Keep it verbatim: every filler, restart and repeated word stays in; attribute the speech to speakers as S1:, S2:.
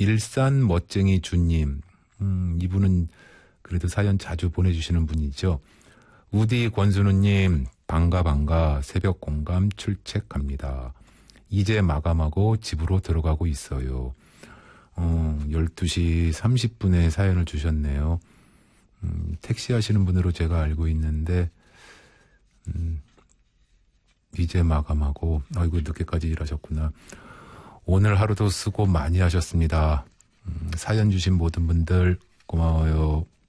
S1: 일산 멋쟁이 주님. 음, 이분은 그래도 사연 자주 보내주시는 분이죠. 우디 권순우님, 반가 반가 새벽 공감 출첵합니다. 이제 마감하고 집으로 들어가고 있어요. 어, 열두 시 삼십 분에 사연을 주셨네요. 음, 택시 하시는 분으로 제가 알고 있는데, 음, 이제 마감하고, 아이고, 늦게까지 일하셨구나. 오늘 하루도 수고 많이 하셨습니다. 음, 사연 주신 모든 분들 고마워요.